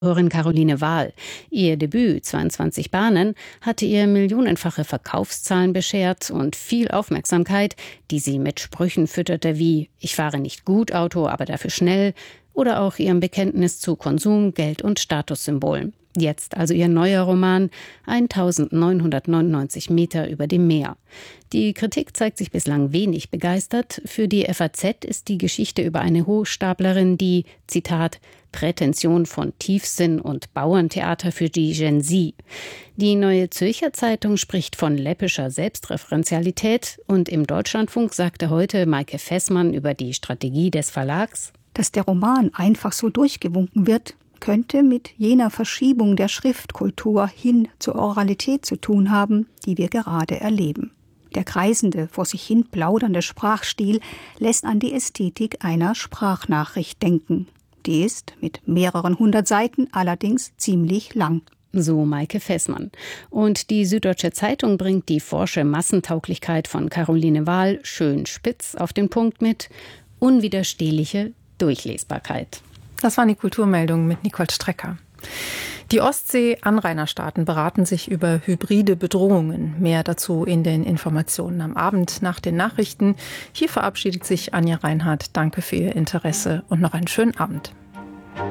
Autorin Caroline Wahl. Ihr Debüt 22 Bahnen hatte ihr millionenfache Verkaufszahlen beschert und viel Aufmerksamkeit, die sie mit Sprüchen fütterte wie „Ich fahre nicht gut Auto, aber dafür schnell" oder auch ihrem Bekenntnis zu Konsum, Geld und Statussymbolen. Jetzt also ihr neuer Roman 1999 Meter über dem Meer. Die Kritik zeigt sich bislang wenig begeistert. Für die FAZ ist die Geschichte über eine Hochstaplerin, die, Zitat, Prätension von Tiefsinn und Bauerntheater für die Gen Z. Die Neue Zürcher Zeitung spricht von läppischer Selbstreferenzialität und im Deutschlandfunk sagte heute Maike Fessmann über die Strategie des Verlags: Dass der Roman einfach so durchgewunken wird, könnte mit jener Verschiebung der Schriftkultur hin zur Oralität zu tun haben, die wir gerade erleben. Der kreisende, vor sich hin plaudernde Sprachstil lässt an die Ästhetik einer Sprachnachricht denken. Die ist mit mehreren 100 Seiten allerdings ziemlich lang. So Maike Fessmann. Und die Süddeutsche Zeitung bringt die forsche Massentauglichkeit von Caroline Wahl schön spitz auf den Punkt mit: unwiderstehliche Durchlesbarkeit. Das waren die Kulturmeldungen mit Nicole Strecker. Die Ostsee-Anrainerstaaten beraten sich über hybride Bedrohungen. Mehr dazu in den Informationen am Abend nach den Nachrichten. Hier verabschiedet sich Anja Reinhardt. Danke für Ihr Interesse und noch einen schönen Abend.